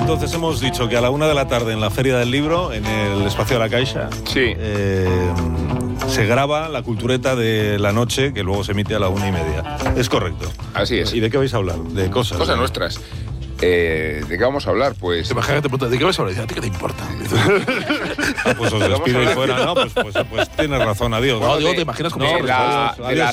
entonces hemos dicho que a la 1 de la tarde en la Feria del Libro, en el espacio de la Caixa, Sí. Se graba la cultureta de la noche, que luego se emite a la 1:30. Es correcto. Así es. ¿Y de qué vais a hablar? De cosas. Cosas nuestras. ¿De qué vamos a hablar? Pues... Imagínate, te preguntas, ¿de qué vas a hablar? ¿A ti qué te importa? Pues os despido y fuera. No, pues tienes razón, adiós. No, digo, te imaginas cómo de son la